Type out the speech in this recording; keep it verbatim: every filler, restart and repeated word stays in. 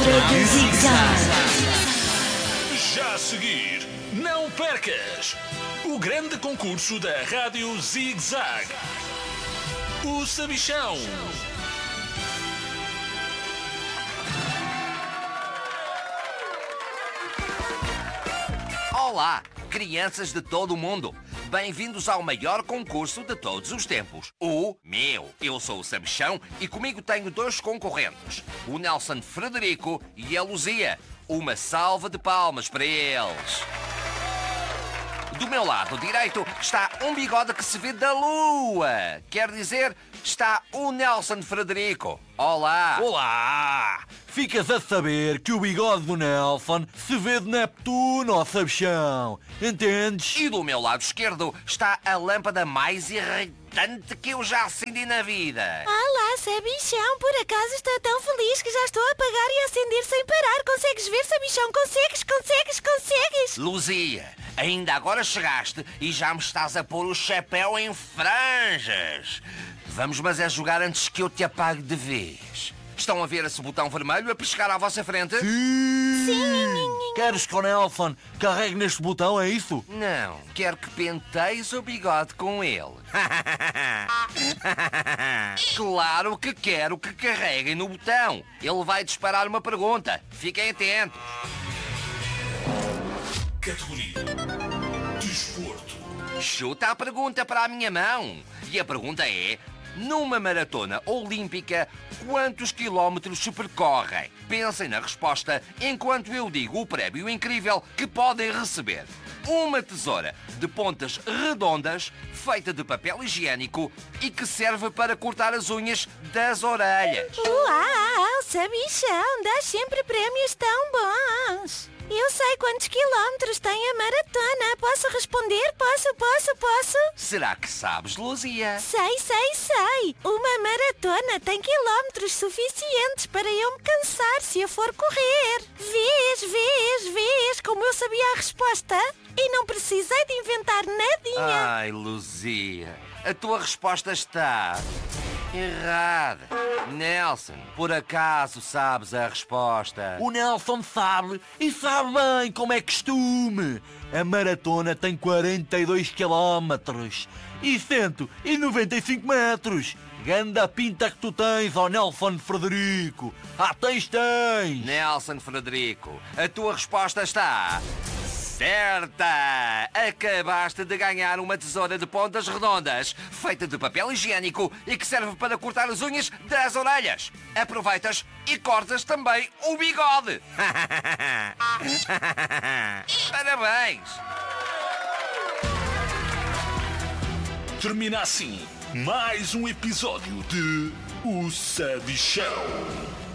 Rádio Zig-Zag. Já a seguir, não percas o grande concurso da Rádio Zig-Zag. O Sabichão. Olá, crianças de todo o mundo. Bem-vindos ao maior concurso de todos os tempos, o meu. Eu sou o Sabichão e comigo tenho dois concorrentes, o Nelson Frederico e a Luzia. Uma salva de palmas para eles. Do meu lado direito está um bigode que se vê da lua. Quer dizer, está o Nelson Frederico. Olá. Olá! Ficas a saber que o bigode do Nelson se vê de Neptuno, ó Sabichão. Entendes? E do meu lado esquerdo está a lâmpada mais irritante que eu já acendi na vida. Olá, Sabichão. Por acaso estou tão feliz que já estou a apagar e a acender sem parar. Consegues ver, Sabichão? Consegues, consegues, consegues? Luzia, ainda agora chegaste e já me estás a pôr o chapéu em franjas. Vamos, mas é jogar antes que eu te apague de vez. Estão a ver esse botão vermelho a piscar à vossa frente? Sim! Sim. Queres que o Nelson carregue neste botão, é isso? Não, quero que penteis o bigode com ele. Claro que quero que carreguem no botão. Ele vai disparar uma pergunta. Fiquem atentos. Categoria Desporto. Chuta a pergunta para a minha mão. E a pergunta é: numa maratona olímpica, quantos quilómetros se percorrem? Pensem na resposta enquanto eu digo o prémio incrível que podem receber. Uma tesoura de pontas redondas, feita de papel higiênico e que serve para cortar as unhas das orelhas. Uau, Sabichão, dá sempre prémios tão bons. Eu sei quantos quilómetros tem a maratona. Posso responder? Posso, posso, posso? Será que sabes, Luzia? Sei, sei, sei. Uma maratona tem quilómetros suficientes para eu me cansar se eu for correr. Vês, vês, vês como eu sabia a resposta? E não precisei de inventar nadinha. Ai, Luzia, a tua resposta está errada. Nelson, por acaso sabes a resposta? O Nelson sabe, e sabe bem como é costume. A maratona tem quarenta e dois quilómetros e cento e noventa e cinco metros. Ganda pinta que tu tens, ó Nelson Frederico. Ah, tens, tens. Nelson Frederico, a tua resposta está certa! Acabaste de ganhar uma tesoura de pontas redondas, feita de papel higiênico e que serve para cortar as unhas das orelhas. Aproveitas e cortas também o bigode. Parabéns! Termina assim mais um episódio de O Sabichão.